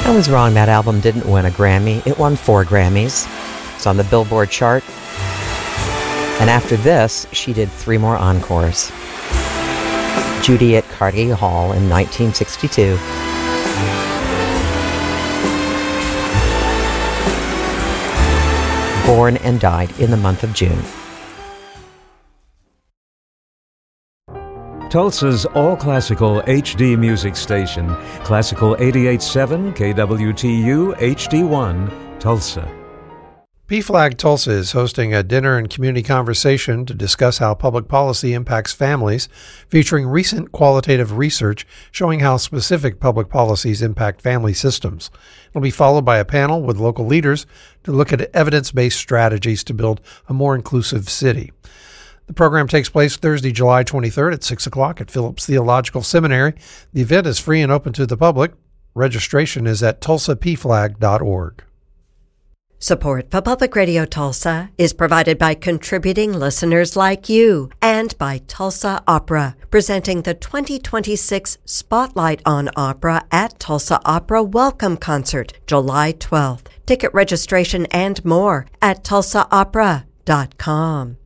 I was wrong. That album didn't win a Grammy. It won 4 Grammys. It's on the Billboard chart. And after this, she did 3 more encores. Judy at Carnegie Hall in 1962. Born and died in the month of June. Tulsa's all-classical HD music station, Classical 88.7 KWTU HD1, Tulsa. PFLAG Tulsa is hosting a dinner and community conversation to discuss how public policy impacts families, featuring recent qualitative research showing how specific public policies impact family systems. It'll be followed by a panel with local leaders to look at evidence-based strategies to build a more inclusive city. The program takes place Thursday, July 23rd at 6 o'clock at Phillips Theological Seminary. The event is free and open to the public. Registration is at tulsapflag.org. Support for Public Radio Tulsa is provided by contributing listeners like you and by Tulsa Opera, presenting the 2026 Spotlight on Opera at Tulsa Opera Welcome Concert, July 12th. Ticket registration and more at tulsaopera.com.